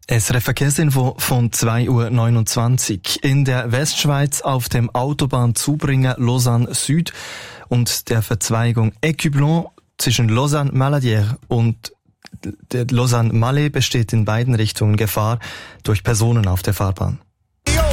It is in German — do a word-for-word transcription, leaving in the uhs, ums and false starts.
S R F Verkehrsinfo von zwei Uhr neunundzwanzig. In der Westschweiz auf dem Autobahnzubringer Lausanne Süd und der Verzweigung Écublens zwischen Lausanne-Maladière und der Lausanne-Malais besteht in beiden Richtungen Gefahr durch Personen auf der Fahrbahn.